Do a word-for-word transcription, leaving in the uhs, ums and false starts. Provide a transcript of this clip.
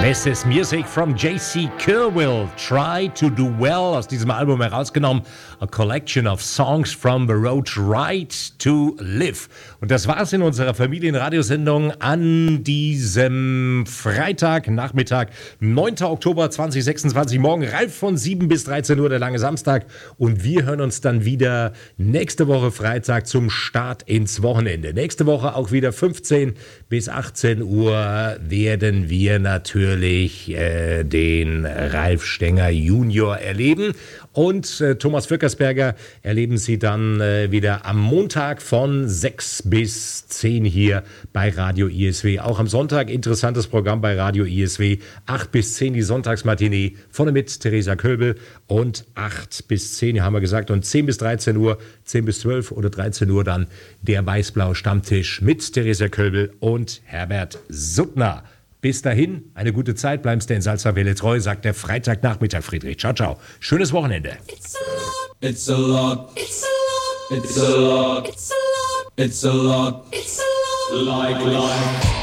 This is music from J C Kirwell, Try to Do Well, aus diesem Album herausgenommen, a collection of songs from the road Right to Live. Und das war's in unserer Familienradiosendung an diesem Freitagnachmittag, neunter Oktober zweitausendsechsundzwanzig. Morgen Ralf von sieben bis dreizehn Uhr, der lange Samstag. Und wir hören uns dann wieder nächste Woche Freitag zum Start ins Wochenende. Nächste Woche auch wieder fünfzehn bis achtzehn Uhr werden wir natürlich äh, den Ralf Stenger Junior erleben. Und äh, Thomas Wückersberger erleben Sie dann äh, wieder am Montag von sechs bis zehn hier bei Radio I S W. Auch am Sonntag interessantes Programm bei Radio I S W. acht bis zehn die Sonntagsmatinee. Vorne mit Theresa Köbel. Und acht bis zehn, haben wir gesagt. Und zehn bis dreizehn Uhr, zehn bis zwölf oder dreizehn Uhr dann der Weiß-Blau Stammtisch mit Theresa Köbel und Herbert Suttner. Bis dahin, eine gute Zeit, bleiben Sie in Salzwelle treu, sagt der Freitagnachmittag Friedrich. Ciao, ciao. Schönes Wochenende. It's a lot. It's a lot. It's a lot. It's a lot. It's a lot. It's a lot. Like life.